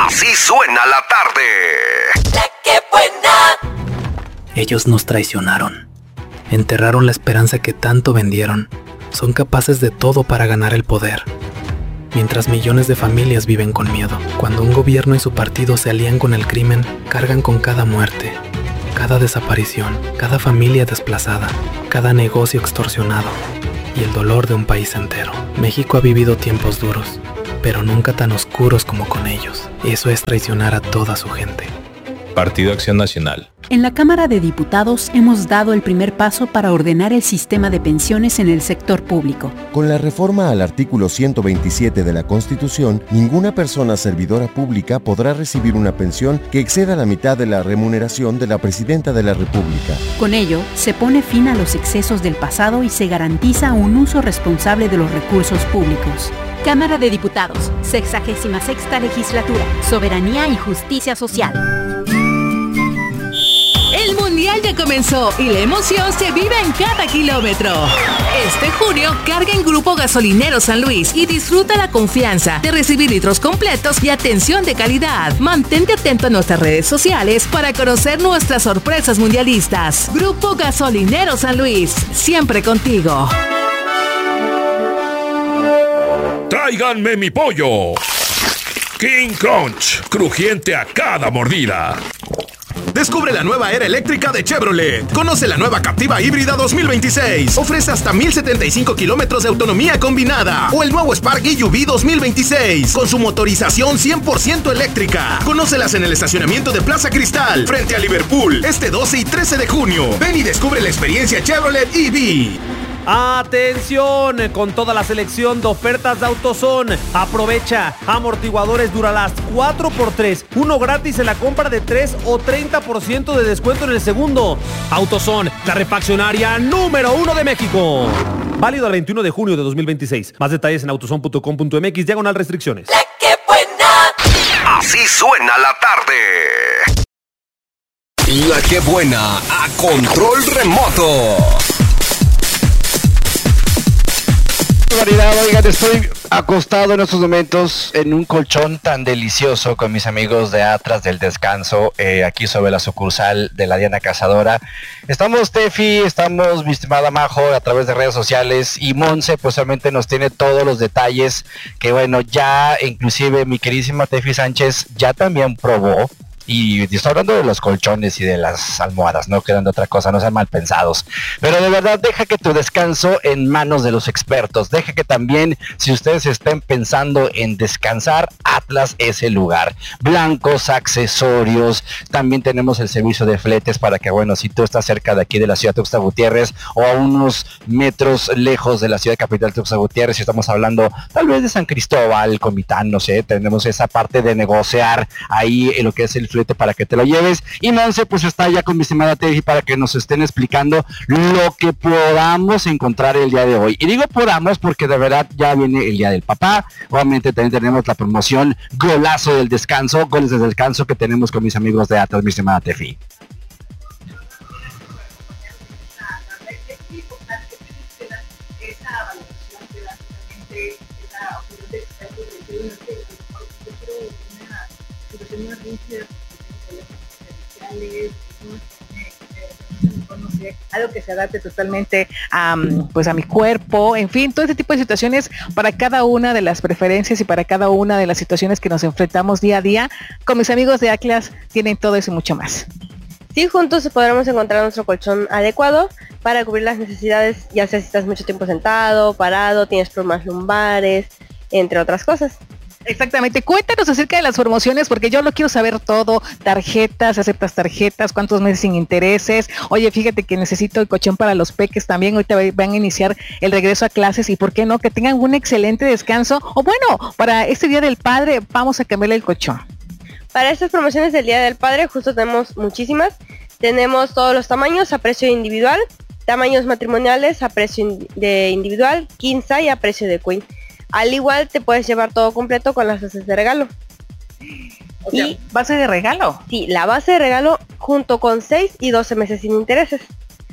Así suena la tarde. La que buena. Ellos nos traicionaron. Enterraron la esperanza que tanto vendieron. Son capaces de todo para ganar el poder. Mientras millones de familias viven con miedo. Cuando un gobierno y su partido se alían con el crimen, cargan con cada muerte, cada desaparición, cada familia desplazada, cada negocio extorsionado y el dolor de un país entero. México ha vivido tiempos duros, pero nunca tan oscuros como con ellos. Eso es traicionar a toda su gente. Partido Acción Nacional. En la Cámara de Diputados hemos dado el primer paso para ordenar el sistema de pensiones en el sector público. Con la reforma al artículo 127 de la Constitución, ninguna persona servidora pública podrá recibir una pensión que exceda la mitad de la remuneración de la Presidenta de la República. Con ello, se pone fin a los excesos del pasado y se garantiza un uso responsable de los recursos públicos. Cámara de Diputados, 66ª Legislatura, Soberanía y Justicia Social. El Mundial ya comenzó y la emoción se vive en cada kilómetro. Este junio, carga en Grupo Gasolinero San Luis y disfruta la confianza de recibir litros completos y atención de calidad. Mantente atento a nuestras redes sociales para conocer nuestras sorpresas mundialistas. Grupo Gasolinero San Luis, siempre contigo. ¡Tráiganme mi pollo! King Crunch, crujiente a cada mordida. Descubre la nueva era eléctrica de Chevrolet. Conoce la nueva Captiva híbrida 2026. Ofrece hasta 1075 kilómetros de autonomía combinada. O el nuevo Spark EUV 2026 con su motorización 100% eléctrica. Conócelas en el estacionamiento de Plaza Cristal frente a Liverpool este 12 y 13 de junio. Ven y descubre la experiencia Chevrolet EV. ¡Atención! Con toda la selección de ofertas de AutoZone. Aprovecha amortiguadores Duralast 4x3, uno gratis en la compra de 3 o 30% de descuento en el segundo. AutoZone, la refaccionaria número 1 de México. Válido al 21 de junio de 2026. Más detalles en autozone.com.mx/restricciones. La que buena. Así suena la tarde. La que buena a control remoto. Oigan, estoy acostado en estos momentos en un colchón tan delicioso con mis amigos de Atlas del Descanso, aquí sobre la sucursal de la Diana Cazadora. Estamos Tefi, estamos mi estimada Majo a través de redes sociales y Monse pues realmente nos tiene todos los detalles que bueno, ya inclusive mi queridísima Tefi Sánchez ya también probó. Y estoy hablando de los colchones y de las almohadas, no quedando otra cosa, no sean mal pensados. Pero de verdad, deja que tu descanso en manos de los expertos. Deja que también, si ustedes estén pensando en descansar, Atlas es el lugar. Blancos, accesorios, también tenemos el servicio de fletes para que, bueno, si tú estás cerca de aquí de la ciudad de Tuxtla Gutiérrez o a unos metros lejos de la ciudad capital de Tuxtla Gutiérrez, si estamos hablando tal vez de San Cristóbal, Comitán, no sé, tenemos esa parte de negociar ahí en lo que es el flete para que te lo lleves. Y Monse pues está ya con mi estimada Tefi para que nos estén explicando lo que podamos encontrar el día de hoy. Y digo podamos porque de verdad ya viene el día del papá. Obviamente también tenemos la promoción Golazo del Descanso, goles del descanso que tenemos con mis amigos de Atlas, mi estimada Tefi. Algo que se adapte totalmente a mi cuerpo, en fin, todo este tipo de situaciones para cada una de las preferencias y para cada una de las situaciones que nos enfrentamos día a día. Con mis amigos de Atlas tienen todo eso y mucho más. Sí, juntos podremos encontrar nuestro colchón adecuado para cubrir las necesidades, ya sea si estás mucho tiempo sentado, parado, tienes problemas lumbares, entre otras cosas. Exactamente, cuéntanos acerca de las promociones porque yo lo quiero saber todo, tarjetas, aceptas tarjetas, cuántos meses sin intereses, oye fíjate que necesito el colchón para los peques también, ahorita van a iniciar el regreso a clases y por qué no, que tengan un excelente descanso, o bueno, para este Día del Padre vamos a cambiarle el colchón. Para estas promociones del Día del Padre justo tenemos muchísimas, tenemos todos los tamaños a precio individual, tamaños matrimoniales a precio de individual, king size a precio de queen. Al igual te puedes llevar todo completo con las bases de regalo. O sea, ¿base de regalo? Sí, la base de regalo junto con 6 y 12 meses sin intereses.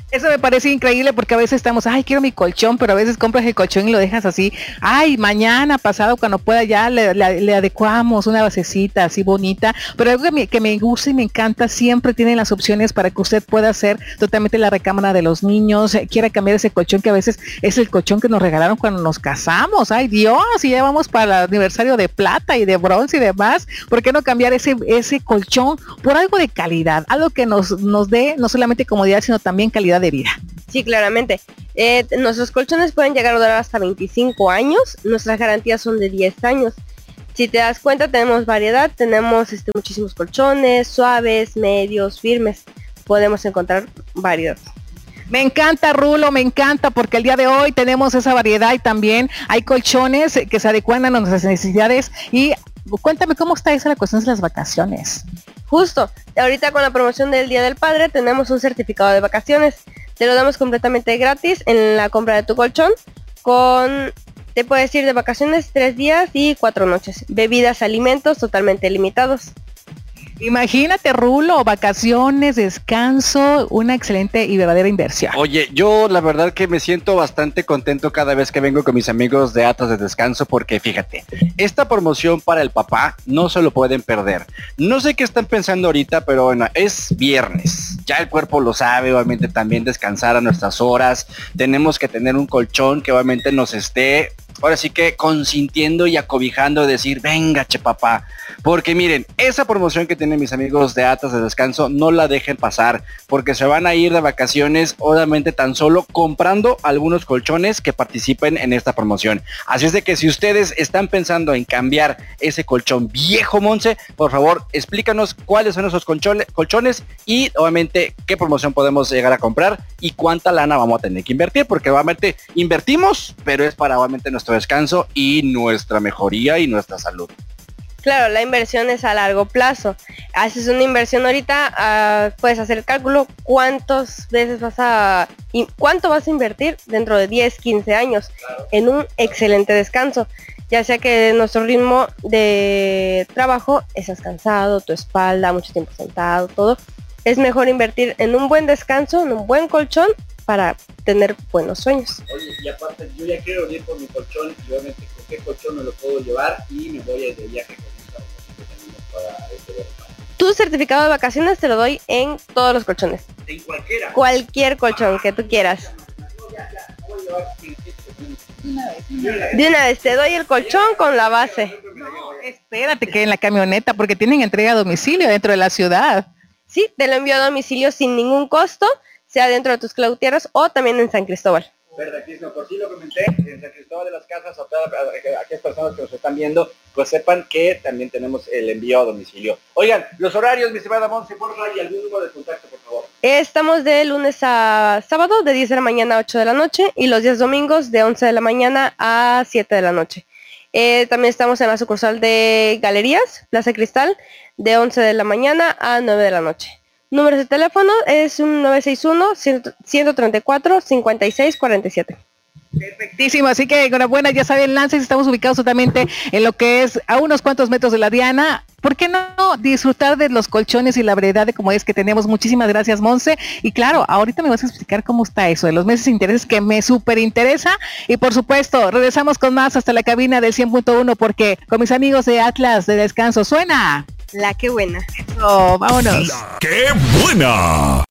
Eso me parece increíble porque a veces estamos, ay, quiero mi colchón, pero a veces compras el colchón y lo dejas así, ay, mañana, pasado, cuando pueda ya le adecuamos una basecita así bonita, pero algo que me gusta y me encanta, siempre tienen las opciones para que usted pueda hacer totalmente la recámara de los niños, quiera cambiar ese colchón que a veces es el colchón que nos regalaron cuando nos casamos, ay Dios, y ya vamos para el aniversario de plata y de bronce y demás, ¿por qué no cambiar ese colchón por algo de calidad, algo que nos dé no solamente comodidad, sino también calidad de vida? Sí, claramente. Nuestros colchones pueden llegar a durar hasta 25 años. Nuestras garantías son de 10 años. Si te das cuenta, tenemos variedad. Tenemos muchísimos colchones, suaves, medios, firmes. Podemos encontrar variedad. Me encanta, Rulo, me encanta, porque el día de hoy tenemos esa variedad y también hay colchones que se adecuan a nuestras necesidades. Y cuéntame, ¿cómo está esa la cuestión de las vacaciones? Justo, ahorita con la promoción del Día del Padre tenemos un certificado de vacaciones. Te lo damos completamente gratis en la compra de tu colchón. Te puedes ir de vacaciones 3 días y 4 noches. Bebidas, alimentos totalmente limitados. Imagínate, Rulo, vacaciones, descanso, una excelente y verdadera inversión. Oye, yo la verdad que me siento bastante contento cada vez que vengo con mis amigos de Atlas de Descanso, porque fíjate, esta promoción para el papá no se lo pueden perder. No sé qué están pensando ahorita, pero bueno, es viernes. Ya el cuerpo lo sabe, obviamente también descansar a nuestras horas. Tenemos que tener un colchón que obviamente nos esté, ahora sí que consintiendo y acobijando, decir, venga, che papá. Porque miren, esa promoción que tienen mis amigos de Atlas de Descanso, no la dejen pasar, porque se van a ir de vacaciones, obviamente tan solo comprando algunos colchones que participen en esta promoción. Así es de que si ustedes están pensando en cambiar ese colchón viejo, Monse, por favor, explícanos cuáles son esos colchones y obviamente qué promoción podemos llegar a comprar y cuánta lana vamos a tener que invertir, porque obviamente invertimos, pero es para obviamente nuestro descanso y nuestra mejoría y nuestra salud. Claro, la inversión es a largo plazo. Haces una inversión ahorita, puedes hacer el cálculo cuánto vas a invertir dentro de 10, 15 años en un excelente descanso. Ya sea que nuestro ritmo de trabajo estás cansado, tu espalda, mucho tiempo sentado, todo. Es mejor invertir en un buen descanso, en un buen colchón para tener buenos sueños. Oye, y aparte yo ya quiero ir por mi colchón y obviamente con qué colchón me lo puedo llevar y me voy a ir de viaje con esta promoción que tenemos para este verano. Tu certificado de vacaciones te lo doy en todos los colchones. ¿En cualquiera? Cualquier colchón que tú quieras. De una vez te doy el colchón con la base. No, espérate que en la camioneta, porque tienen entrega a domicilio dentro de la ciudad. Sí, te lo envío a domicilio sin ningún costo, sea dentro de tus Tierras o también en San Cristóbal. Perfectísimo, por si lo comenté, en San Cristóbal de las Casas, a aquellas personas que nos están viendo, pues sepan que también tenemos el envío a domicilio. Oigan, los horarios, mi estimada Monse, por favor, y algún número de contacto, por favor. Estamos de lunes a sábado, de 10 de la mañana a 8 de la noche, y los días domingos de 11 de la mañana a 7 de la noche. También estamos en la sucursal de Galerías, Plaza Cristal, de 11 de la mañana a 9 de la noche. Número de teléfono es un 961-134-5647. Perfectísimo, así que enhorabuena, ya saben, Lances, estamos ubicados totalmente en lo que es a unos cuantos metros de la Diana. ¿Por qué no disfrutar de los colchones y la variedad de comodidades que tenemos? Muchísimas gracias, Monse. Y claro, ahorita me vas a explicar cómo está eso de los meses de intereses, que me súper interesa. Y por supuesto, regresamos con más hasta la cabina del 100.1, porque con mis amigos de Atlas de Descanso suena La Qué Buena. Eso, vámonos. La Qué Buena.